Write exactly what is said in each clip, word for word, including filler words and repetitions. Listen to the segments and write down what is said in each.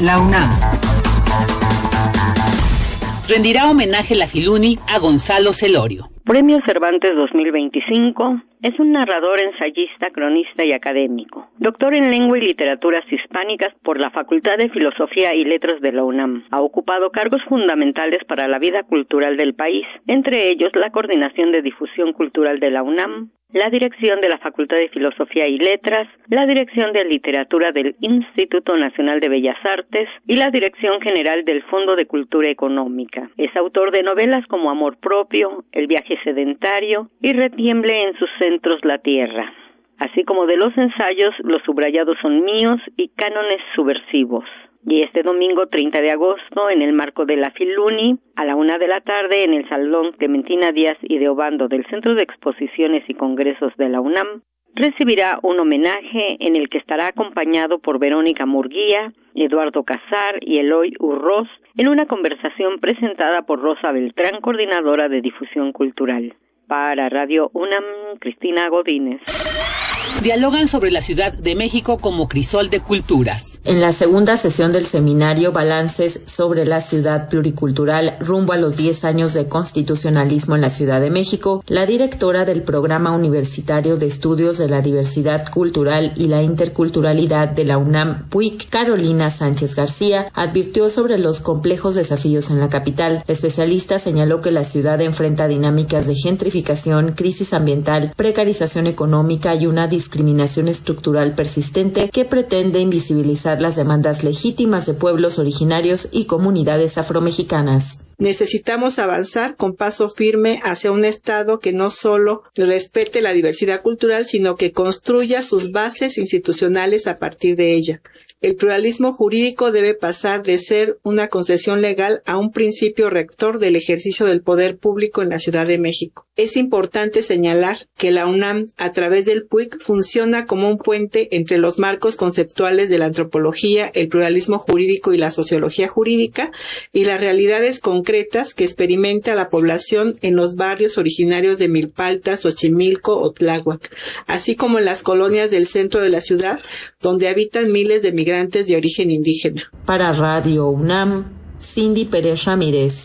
La UNAM rendirá homenaje la Filuni a Gonzalo Celorio. Premio Cervantes dos mil veinticinco. Es un narrador, ensayista, cronista y académico. Doctor en Lengua y Literaturas Hispánicas por la Facultad de Filosofía y Letras de la UNAM. Ha ocupado cargos fundamentales para la vida cultural del país, entre ellos la Coordinación de Difusión Cultural de la UNAM, la Dirección de la Facultad de Filosofía y Letras, la Dirección de Literatura del Instituto Nacional de Bellas Artes y la Dirección General del Fondo de Cultura Económica. Es autor de novelas como Amor Propio, El Viaje Sedentario y Retiemble en sus centros la tierra, así como de los ensayos Los subrayados son míos y Cánones subversivos. Y este domingo treinta de agosto, en el marco de la Filuni, a la una de la tarde, en el Salón Clementina Díaz y de Obando del Centro de Exposiciones y Congresos de la UNAM, recibirá un homenaje en el que estará acompañado por Verónica Murguía, Eduardo Casar y Eloy Urroz, en una conversación presentada por Rosa Beltrán, coordinadora de difusión cultural. Para Radio UNAM, Cristina Godínez. Dialogan sobre la Ciudad de México como crisol de culturas. En la segunda sesión del seminario Balances sobre la Ciudad Pluricultural rumbo a los diez años de constitucionalismo en la Ciudad de México, la directora del Programa Universitario de Estudios de la Diversidad Cultural y la Interculturalidad de la UNAM, P U I C, Carolina Sánchez García, advirtió sobre los complejos desafíos en la capital. La especialista señaló que la ciudad enfrenta dinámicas de gentrificación, crisis ambiental, precarización económica y una discriminación estructural persistente que pretende invisibilizar las demandas legítimas de pueblos originarios y comunidades afromexicanas. Necesitamos avanzar con paso firme hacia un Estado que no solo respete la diversidad cultural, sino que construya sus bases institucionales a partir de ella. El pluralismo jurídico debe pasar de ser una concesión legal a un principio rector del ejercicio del poder público en la Ciudad de México. Es importante señalar que la UNAM, a través del P U I C, funciona como un puente entre los marcos conceptuales de la antropología, el pluralismo jurídico y la sociología jurídica, y las realidades concretas que experimenta la población en los barrios originarios de Milpalta, Xochimilco o Tláhuac, así como en las colonias del centro de la ciudad, donde habitan miles de migrantes de origen indígena. Para Radio UNAM, Cindy Pérez Ramírez.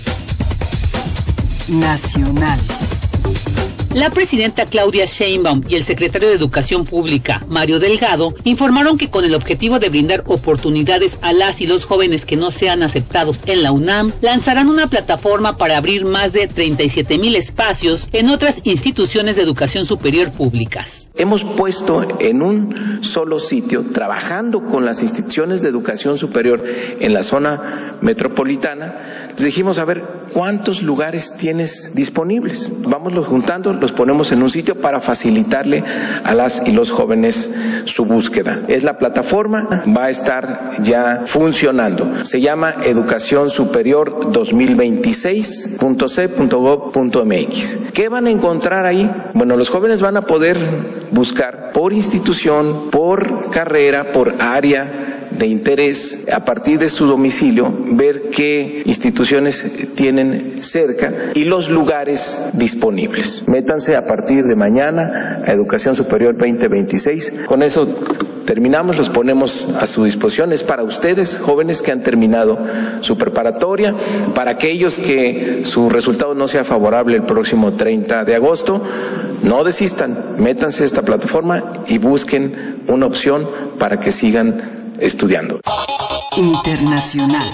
Nacional. La presidenta Claudia Sheinbaum y el secretario de Educación Pública, Mario Delgado, informaron que con el objetivo de brindar oportunidades a las y los jóvenes que no sean aceptados en la UNAM, lanzarán una plataforma para abrir más de treinta y siete mil espacios en otras instituciones de educación superior públicas. Hemos puesto en un solo sitio, trabajando con las instituciones de educación superior en la zona metropolitana, les dijimos, a ver, ¿cuántos lugares tienes disponibles? Vámonos juntando, los ponemos en un sitio para facilitarle a las y los jóvenes su búsqueda. Es la plataforma, va a estar ya funcionando. Se llama educación superior dos mil veintiséis punto c punto gob punto m x. ¿Qué van a encontrar ahí? Bueno, los jóvenes van a poder buscar por institución, por carrera, por área de interés, a partir de su domicilio, ver qué instituciones tienen cerca y los lugares disponibles. Métanse a partir de mañana a Educación Superior veinte veintiséis. Con eso terminamos, los ponemos a su disposición. Es para ustedes, jóvenes que han terminado su preparatoria, para aquellos que su resultado no sea favorable el próximo treinta de agosto, no desistan, métanse a esta plataforma y busquen una opción para que sigan estudiando. Internacional.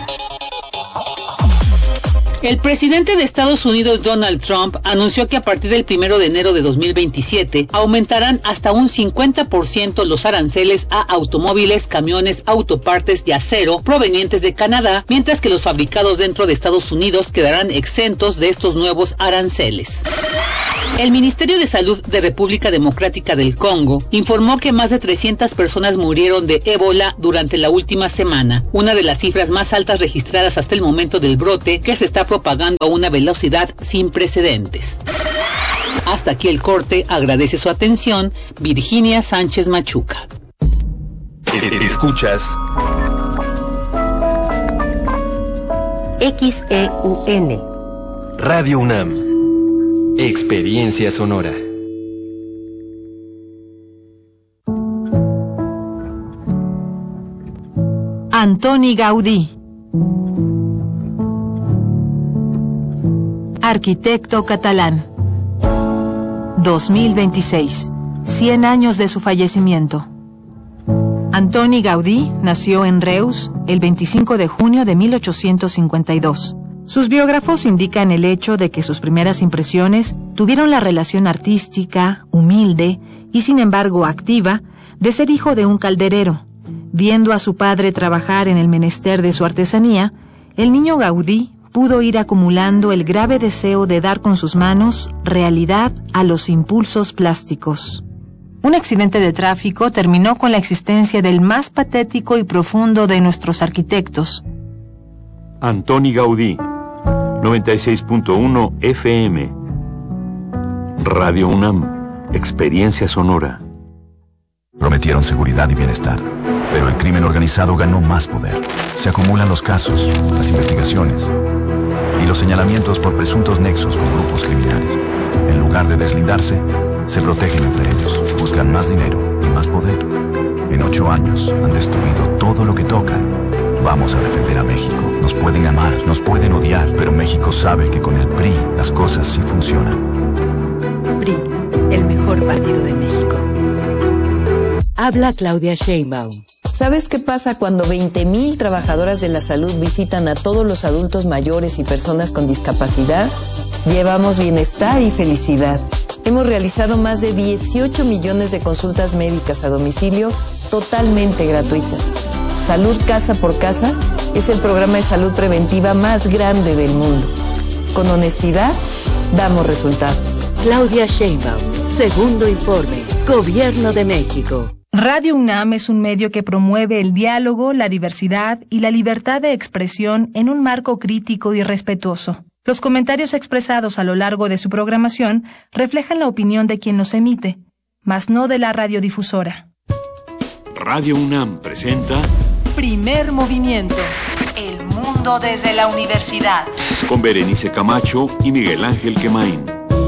El presidente de Estados Unidos, Donald Trump, anunció que a partir del primero de enero de dos mil veintisiete aumentarán hasta un cincuenta por ciento los aranceles a automóviles, camiones, autopartes y acero provenientes de Canadá, mientras que los fabricados dentro de Estados Unidos quedarán exentos de estos nuevos aranceles. El Ministerio de Salud de República Democrática del Congo informó que más de trescientas personas murieron de ébola durante la última semana, una de las cifras más altas registradas hasta el momento del brote, que se está propagando a una velocidad sin precedentes. Hasta aquí el corte. Agradece su atención Virginia Sánchez Machuca. Escuchas X E U N Radio UNAM. Experiencia sonora. Antoni Gaudí, arquitecto catalán. dos mil veintiséis, cien años de su fallecimiento. Antoni Gaudí nació en Reus el veinticinco de junio de mil ochocientos cincuenta y dos. Sus biógrafos indican el hecho de que sus primeras impresiones tuvieron la relación artística, humilde y sin embargo activa, de ser hijo de un calderero. Viendo a su padre trabajar en el menester de su artesanía, el niño Gaudí pudo ir acumulando el grave deseo de dar con sus manos realidad a los impulsos plásticos. Un accidente de tráfico terminó con la existencia del más patético y profundo de nuestros arquitectos. Antoni Gaudí, noventa y seis punto uno F M. Radio UNAM, experiencia sonora. Prometieron seguridad y bienestar, pero el crimen organizado ganó más poder. Se acumulan los casos, las investigaciones y los señalamientos por presuntos nexos con grupos criminales. En lugar de deslindarse, se protegen entre ellos, buscan más dinero y más poder. En ocho años han destruido todo lo que tocan. Vamos a defender a México. Nos pueden amar, nos pueden odiar, pero México sabe que con el P R I las cosas sí funcionan. P R I, el mejor partido de México. Habla Claudia Sheinbaum. ¿Sabes qué pasa cuando veinte mil trabajadoras de la salud visitan a todos los adultos mayores y personas con discapacidad? Llevamos bienestar y felicidad. Hemos realizado más de dieciocho millones de consultas médicas a domicilio totalmente gratuitas. Salud Casa por Casa es el programa de salud preventiva más grande del mundo. Con honestidad, damos resultados. Claudia Sheinbaum, segundo informe, Gobierno de México. Radio UNAM es un medio que promueve el diálogo, la diversidad y la libertad de expresión en un marco crítico y respetuoso. Los comentarios expresados a lo largo de su programación reflejan la opinión de quien los emite, mas no de la radiodifusora. Radio UNAM presenta Primer Movimiento. El mundo desde la universidad. Con Berenice Camacho y Miguel Ángel Quemain.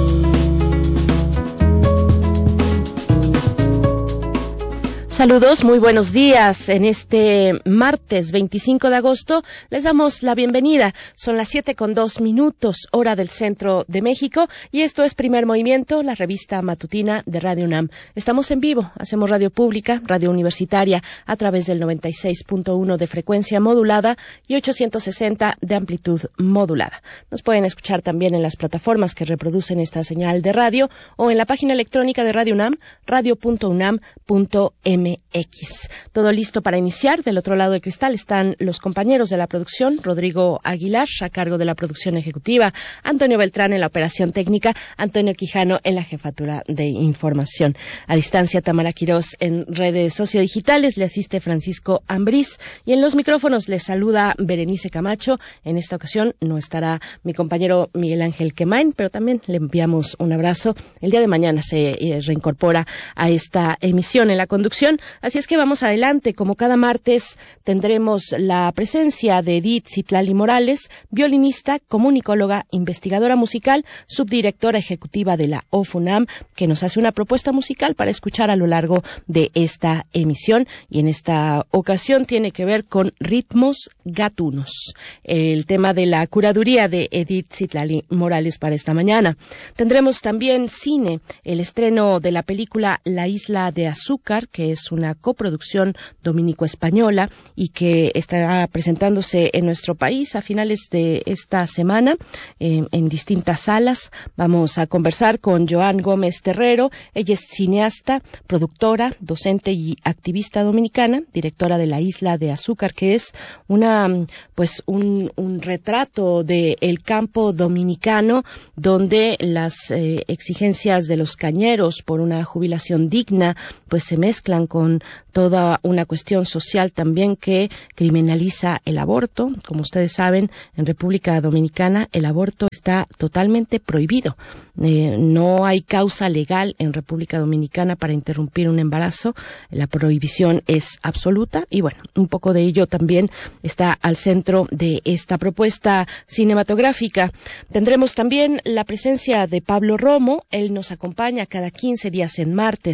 Saludos, muy buenos días. En este martes veinticinco de agosto les damos la bienvenida. Son las siete con dos minutos, hora del centro de México, y esto es Primer Movimiento, la revista matutina de Radio UNAM. Estamos en vivo, hacemos radio pública, radio universitaria, a través del noventa y seis punto uno de frecuencia modulada y ochocientos sesenta de amplitud modulada. Nos pueden escuchar también en las plataformas que reproducen esta señal de radio o en la página electrónica de Radio UNAM, radio punto unam punto m x. Todo listo para iniciar. Del otro lado del cristal están los compañeros de la producción, Rodrigo Aguilar a cargo de la producción ejecutiva, Antonio Beltrán en la operación técnica, Antonio Quijano en la jefatura de información. A distancia, Tamara Quirós en redes sociodigitales, le asiste Francisco Ambriz y en los micrófonos les saluda Berenice Camacho. En esta ocasión no estará mi compañero Miguel Ángel Quemain, pero también le enviamos un abrazo. El día de mañana se eh, reincorpora a esta emisión en la conducción. Así es que vamos adelante. Como cada martes tendremos la presencia de Edith Citlali Morales, violinista, comunicóloga, investigadora musical, subdirectora ejecutiva de la O F U N A M, que nos hace una propuesta musical para escuchar a lo largo de esta emisión, y en esta ocasión tiene que ver con ritmos gatunos, el tema de la curaduría de Edith Citlali Morales para esta mañana. Tendremos también cine, el estreno de la película La Isla de Azúcar, que es una coproducción dominico-española y que estará presentándose en nuestro país a finales de esta semana eh, en distintas salas. Vamos a conversar con Joan Gómez Terrero. Ella es cineasta, productora, docente y activista dominicana, directora de La Isla de Azúcar, que es una pues un, un retrato de el campo dominicano, donde las eh, exigencias de los cañeros por una jubilación digna pues se mezclan con toda una cuestión social también que criminaliza el aborto. Como ustedes saben, en República Dominicana el aborto está totalmente prohibido. Eh, no hay causa legal en República Dominicana para interrumpir un embarazo. La prohibición es absoluta y bueno, un poco de ello también está al centro de esta propuesta cinematográfica. Tendremos también la presencia de Pablo Romo. Él nos acompaña cada quince días en martes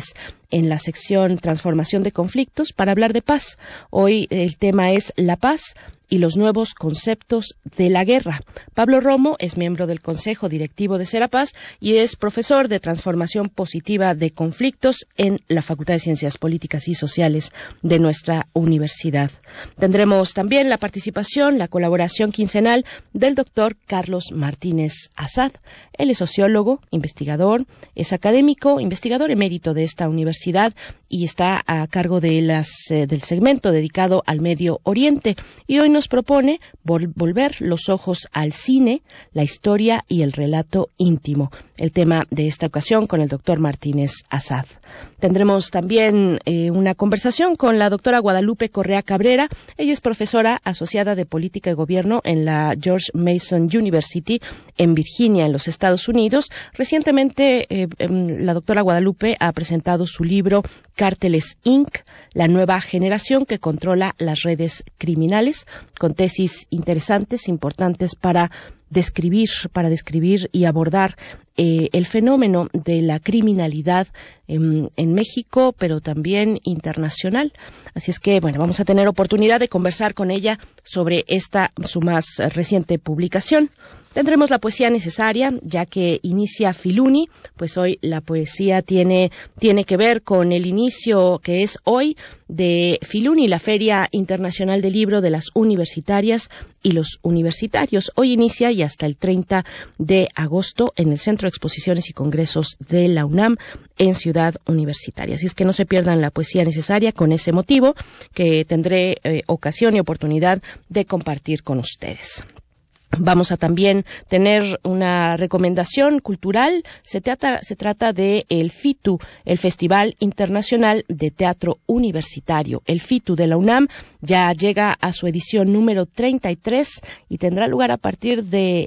en la sección Transformación de Conflictos para hablar de paz. Hoy el tema es la paz y los nuevos conceptos de la guerra. Pablo Romo es miembro del Consejo Directivo de Serapaz y es profesor de Transformación Positiva de Conflictos en la Facultad de Ciencias Políticas y Sociales de nuestra universidad. Tendremos también la participación, la colaboración quincenal del doctor Carlos Martínez Azad. Él es sociólogo, investigador, es académico, investigador emérito de esta universidad y está a cargo de las, eh, del segmento dedicado al Medio Oriente. Y hoy nos propone vol- volver los ojos al cine, la historia y el relato íntimo. El tema de esta ocasión con el doctor Martínez Azad. Tendremos también eh, una conversación con la doctora Guadalupe Correa Cabrera. Ella es profesora asociada de Política y Gobierno en la George Mason University en Virginia, en los Estados Unidos. Recientemente, eh, la doctora Guadalupe ha presentado su libro Cárteles incorporated, la nueva generación que controla las redes criminales, con tesis interesantes, importantes para describir, para describir y abordar eh, el fenómeno de la criminalidad en, en México, pero también internacional. Así es que, bueno, vamos a tener oportunidad de conversar con ella sobre esta, su más reciente publicación. Tendremos la poesía necesaria, ya que inicia Filuni, pues hoy la poesía tiene, tiene que ver con el inicio que es hoy de Filuni, la Feria Internacional del Libro de las Universitarias y los Universitarios. Hoy inicia y hasta el treinta de agosto en el Centro de Exposiciones y Congresos de la UNAM en Ciudad Universitaria. Así es que no se pierdan la poesía necesaria con ese motivo que tendré eh, ocasión y oportunidad de compartir con ustedes. Vamos a también tener una recomendación cultural. Se trata, se trata de el FITU, el Festival Internacional de Teatro Universitario. El FITU de la UNAM ya llega a su edición número treinta y tres y tendrá lugar a partir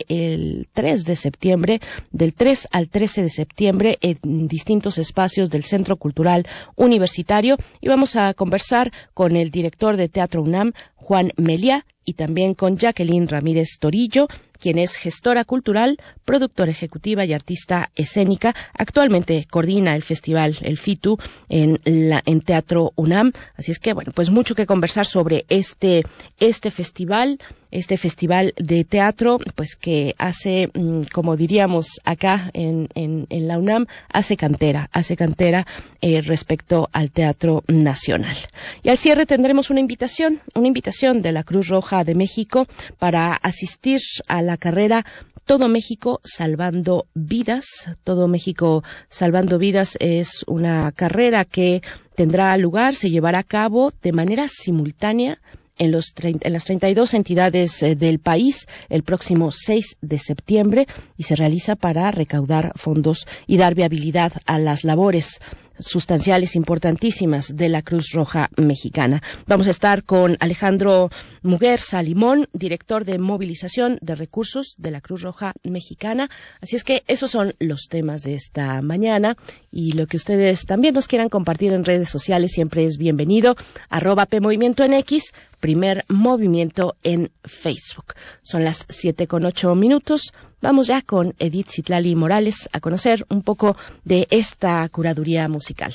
del tres de septiembre, del tres al trece de septiembre en distintos espacios del Centro Cultural Universitario. Y vamos a conversar con el director de Teatro UNAM, Juan Meliá, y también con Jacqueline Ramírez Torillo, quien es gestora cultural, productora ejecutiva y artista escénica. Actualmente coordina el festival, el FITU, en la, en Teatro UNAM. Así es que, bueno, pues mucho que conversar sobre este, este festival, este festival de teatro, pues que hace, como diríamos acá en, en, en la UNAM, hace cantera, hace cantera eh, respecto al teatro nacional. Y al cierre tendremos una invitación, una invitación de la Cruz Roja de México para asistir a la carrera Todo México Salvando Vidas. Todo México Salvando Vidas es una carrera que tendrá lugar, se llevará a cabo de manera simultánea en, los treinta, en las treinta y dos entidades eh, del país el próximo seis de septiembre y se realiza para recaudar fondos y dar viabilidad a las labores sustanciales importantísimas de la Cruz Roja Mexicana. Vamos a estar con Alejandro Muguerza Limón, director de movilización de recursos de la Cruz Roja Mexicana. Así es que esos son los temas de esta mañana y lo que ustedes también nos quieran compartir en redes sociales siempre es bienvenido. Arroba P Movimiento en X, Primer Movimiento en Facebook. Son las siete con ocho minutos. Vamos ya con Edith Citlali Morales a conocer un poco de esta curaduría musical.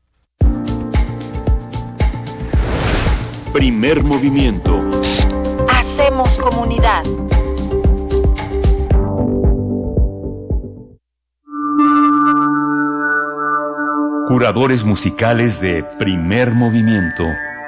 Primer Movimiento. Hacemos comunidad. Curadores musicales de Primer Movimiento.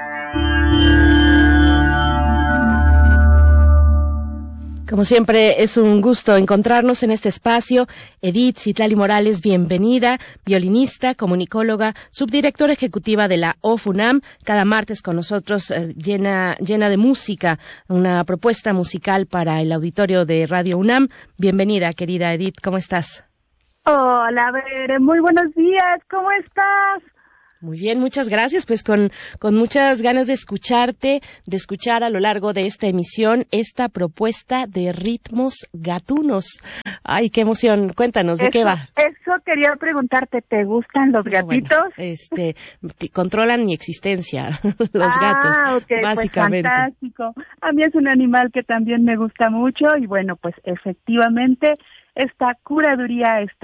Como siempre, es un gusto encontrarnos en este espacio. Edith Citlali Morales, bienvenida, violinista, comunicóloga, subdirectora ejecutiva de la O F UNAM, cada martes con nosotros eh, llena, llena de música, una propuesta musical para el auditorio de Radio UNAM. Bienvenida, querida Edith, ¿cómo estás? Hola, Bere, muy buenos días, ¿cómo estás? Muy bien, muchas gracias. Pues con, con muchas ganas de escucharte, de escuchar a lo largo de esta emisión esta propuesta de ritmos gatunos. Ay, qué emoción. Cuéntanos, ¿de eso, qué va? Eso quería preguntarte, ¿te gustan los gatitos? Bueno, este, controlan mi existencia, los ah, gatos, okay, básicamente. Pues fantástico. A mí es un animal que también me gusta mucho y bueno, pues efectivamente esta curaduría está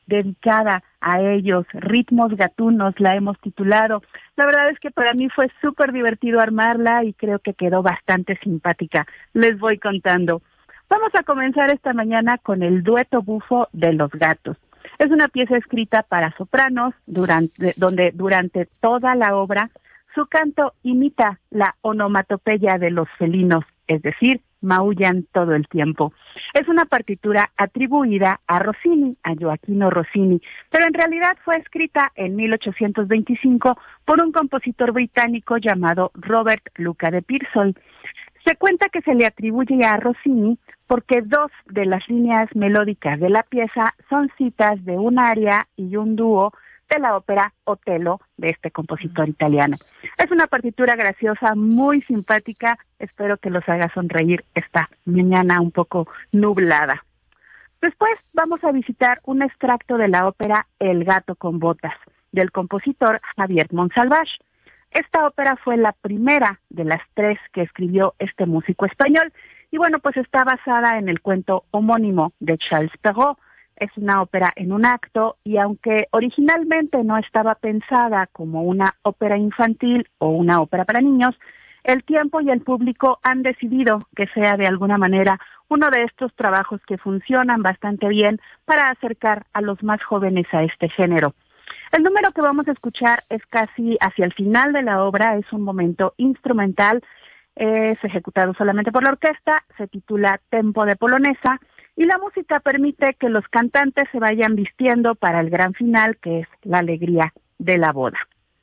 dedicada a ellos, Ritmos Gatunos, la hemos titulado. La verdad es que para mí fue súper divertido armarla y creo que quedó bastante simpática. Les voy contando. Vamos a comenzar esta mañana con el dueto bufo de Los Gatos. Es una pieza escrita para sopranos, durante, donde durante toda la obra su canto imita la onomatopeya de los felinos, es decir, maullan todo el tiempo. Es una partitura atribuida a Rossini, a Gioachino Rossini, pero en realidad fue escrita en mil ochocientos veinticinco por un compositor británico llamado Robert Luca de Pearsall. Se cuenta que se le atribuye a Rossini porque dos de las líneas melódicas de la pieza son citas de un aria y un dúo de la ópera Otello de este compositor italiano. Es una partitura graciosa, muy simpática. Espero que los haga sonreír esta mañana un poco nublada. Después vamos a visitar un extracto de la ópera El gato con botas, del compositor Javier Monsalvage. Esta ópera fue la primera de las tres que escribió este músico español, y bueno, pues está basada en el cuento homónimo de Charles Perrault. Es una ópera en un acto, y aunque originalmente no estaba pensada como una ópera infantil o una ópera para niños, el tiempo y el público han decidido que sea de alguna manera uno de estos trabajos que funcionan bastante bien para acercar a los más jóvenes a este género. El número que vamos a escuchar es casi hacia el final de la obra, es un momento instrumental, es ejecutado solamente por la orquesta, se titula Tempo de Polonesa, y la música permite que los cantantes se vayan vistiendo para el gran final, que es la alegría de la boda.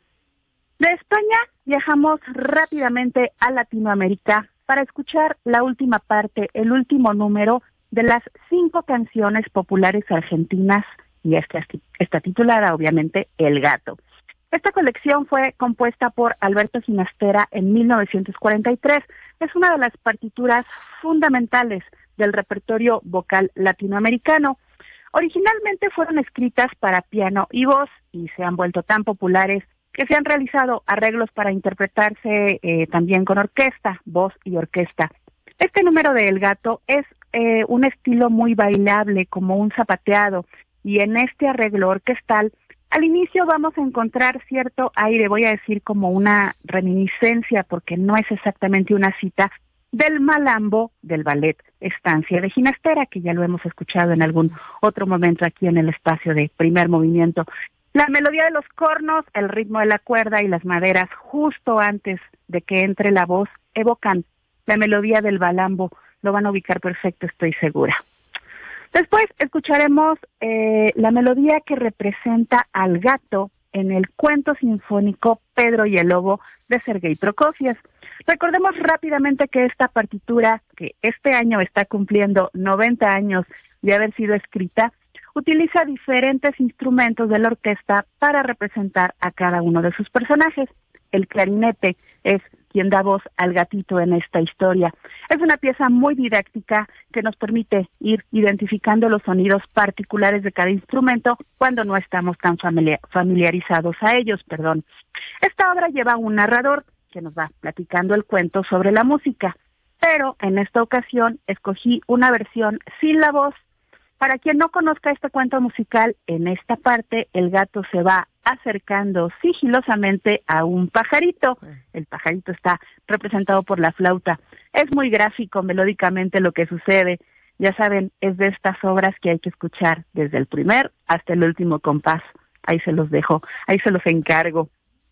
De España viajamos rápidamente a Latinoamérica para escuchar la última parte, el último número de las cinco canciones populares argentinas, y esta está titulada obviamente El Gato. Esta colección fue compuesta por Alberto Ginastera en mil novecientos cuarenta y tres. Es una de las partituras fundamentales del repertorio vocal latinoamericano. Originalmente fueron escritas para piano y voz y se han vuelto tan populares que se han realizado arreglos para interpretarse eh, también con orquesta, voz y orquesta. Este número de El Gato es eh, un estilo muy bailable, como un zapateado, y en este arreglo orquestal, al inicio vamos a encontrar cierto aire, voy a decir como una reminiscencia, porque no es exactamente una cita, del malambo del ballet Estancia de Ginastera, que ya lo hemos escuchado en algún otro momento aquí en el espacio de Primer Movimiento. La melodía de los cornos, el ritmo de la cuerda y las maderas justo antes de que entre la voz evocan la melodía del malambo. Lo van a ubicar perfecto, estoy segura. Después escucharemos eh, la melodía que representa al gato en el cuento sinfónico Pedro y el Lobo de Sergei Prokofiev. Recordemos rápidamente que esta partitura, que este año está cumpliendo noventa años de haber sido escrita, utiliza diferentes instrumentos de la orquesta para representar a cada uno de sus personajes. El clarinete es quien da voz al gatito en esta historia. Es una pieza muy didáctica que nos permite ir identificando los sonidos particulares de cada instrumento cuando no estamos tan familiar, familiarizados a ellos, perdón. Esta obra lleva un narrador que nos va platicando el cuento sobre la música, pero en esta ocasión escogí una versión sin la voz. Para quien no conozca este cuento musical, en esta parte el gato se va acercando sigilosamente a un pajarito. El pajarito está representado por la flauta. Es muy gráfico melódicamente lo que sucede. Ya saben, es de estas obras que hay que escuchar desde el primer hasta el último compás. Ahí se los dejo, ahí se los encargo.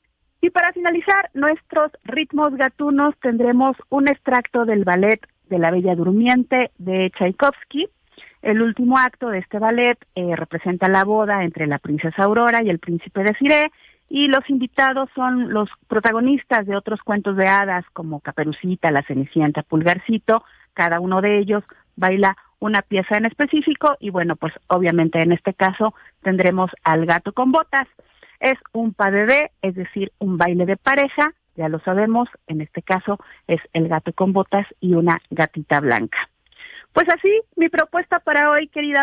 Y para finalizar nuestros ritmos gatunos tendremos un extracto del ballet de La Bella Durmiente de Tchaikovsky. El último acto de este ballet eh, representa la boda entre la princesa Aurora y el príncipe Desirée, y los invitados son los protagonistas de otros cuentos de hadas como Caperucita, La Cenicienta, Pulgarcito. Cada uno de ellos baila una pieza en específico y bueno, pues obviamente en este caso tendremos al gato con botas. Es un pas de deux, es decir, un baile de pareja, ya lo sabemos, en este caso es el gato con botas y una gatita blanca. Pues así, mi propuesta para hoy, querida